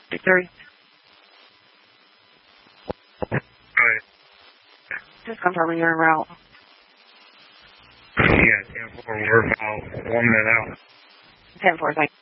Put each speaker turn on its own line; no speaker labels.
Victory.
Alright.
Just confirming you're en route.
Yeah, 10-4, we're about 1 minute out.
10-4, thank you.